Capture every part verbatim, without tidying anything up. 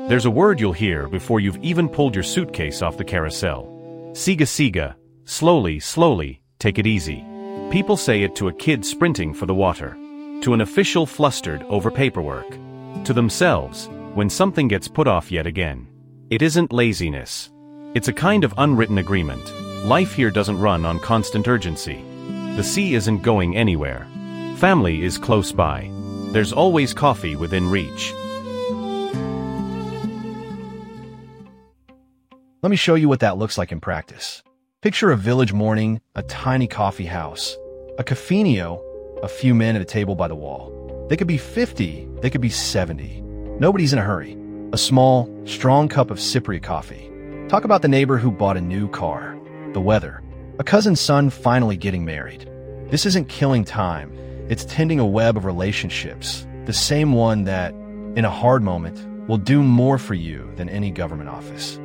There's a word you'll hear before you've even pulled your suitcase off the carousel. Siga siga. Slowly, slowly, take it easy. People say it to a kid sprinting for the water. To an official flustered over paperwork. To themselves, when something gets put off yet again. It isn't laziness. It's a kind of unwritten agreement. Life here doesn't run on constant urgency. The sea isn't going anywhere. Family is close by. There's always coffee within reach. Let me show you what that looks like in practice. Picture a village morning, a tiny coffee house, a cafeino, a few men at a table by the wall. They could be fifty, they could be seventy. Nobody's in a hurry. A small, strong cup of Cypriot coffee. Talk about the neighbor who bought a new car, the weather, a cousin's son finally getting married. This isn't killing time, it's tending a web of relationships, the same one that, in a hard moment, will do more for you than any government office.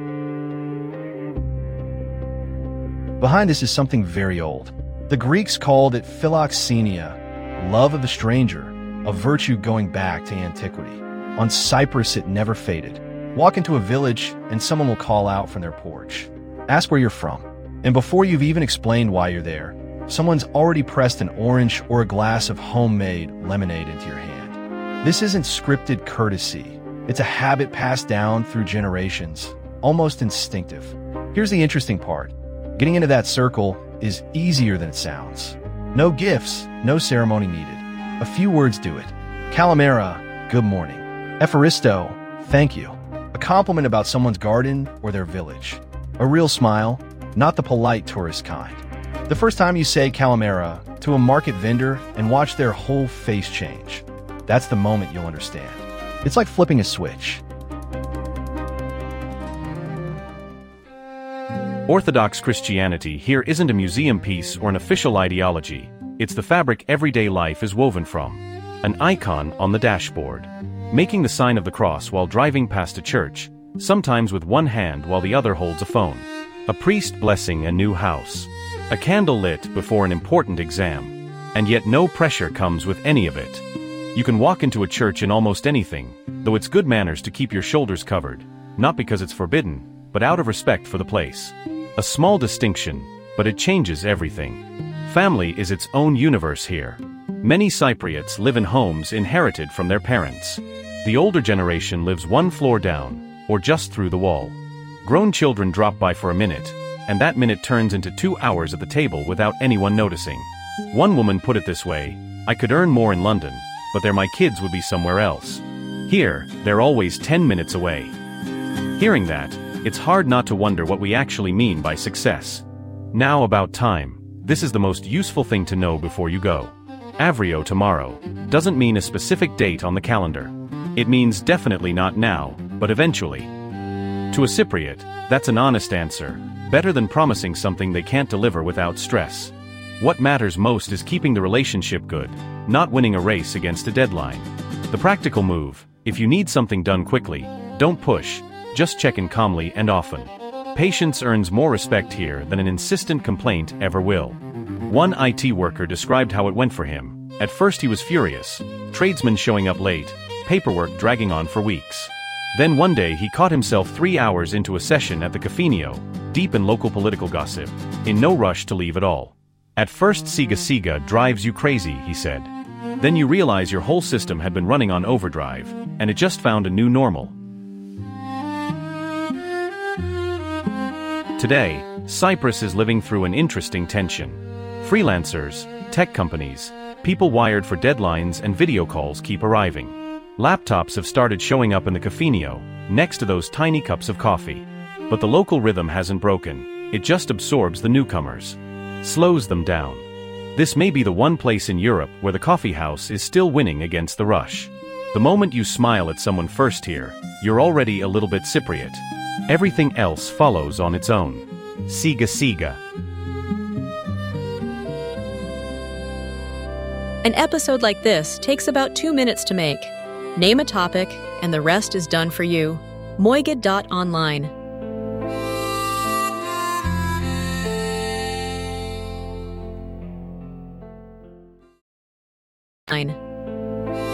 Behind us is something very old. The Greeks called it philoxenia, love of the stranger, a virtue going back to antiquity. On Cyprus, it never faded. Walk into a village and someone will call out from their porch. Ask where you're from. And before you've even explained why you're there, someone's already pressed an orange or a glass of homemade lemonade into your hand. This isn't scripted courtesy. It's a habit passed down through generations, almost instinctive. Here's the interesting part. Getting into that circle is easier than it sounds. No gifts, no ceremony needed. A few words do it. Kalimera, good morning. Epharisto, thank you. A compliment about someone's garden or their village. A real smile, not the polite tourist kind. The first time you say Kalimera to a market vendor and watch their whole face change, that's the moment you'll understand. It's like flipping a switch. Orthodox Christianity here isn't a museum piece or an official ideology. It's the fabric everyday life is woven from. An icon on the dashboard. Making the sign of the cross while driving past a church, sometimes with one hand while the other holds a phone. A priest blessing a new house. A candle lit before an important exam. And yet no pressure comes with any of it. You can walk into a church in almost anything, though it's good manners to keep your shoulders covered, not because it's forbidden, but out of respect for the place. A small distinction, but it changes everything. Family is its own universe here. Many Cypriots live in homes inherited from their parents. The older generation lives one floor down, or just through the wall. Grown children drop by for a minute, and that minute turns into two hours at the table without anyone noticing. One woman put it this way, I could earn more in London, but there my kids would be somewhere else. Here, they're always ten minutes away. Hearing that, it's hard not to wonder what we actually mean by success. Now about time. This is the most useful thing to know before you go. Avril tomorrow doesn't mean a specific date on the calendar. It means definitely not now, but eventually. To a Cypriot, that's an honest answer, better than promising something they can't deliver without stress. What matters most is keeping the relationship good, not winning a race against a deadline. The practical move, if you need something done quickly, don't push. Just check in calmly and often. Patience earns more respect here than an insistent complaint ever will. One I T worker described how it went for him. At first he was furious, tradesmen showing up late, paperwork dragging on for weeks. Then one day he caught himself three hours into a session at the cafeino, deep in local political gossip, in no rush to leave at all. At first Siga Siga drives you crazy, he said. Then you realize your whole system had been running on overdrive, and it just found a new normal. Today, Cyprus is living through an interesting tension. Freelancers, tech companies, people wired for deadlines and video calls keep arriving. Laptops have started showing up in the cafeino, next to those tiny cups of coffee. But the local rhythm hasn't broken, it just absorbs the newcomers. Slows them down. This may be the one place in Europe where the coffee house is still winning against the rush. The moment you smile at someone first here, you're already a little bit Cypriot. Everything else follows on its own. Siga siga. An episode like this takes about two minutes to make. Name a topic, and the rest is done for you. Moigid dot online.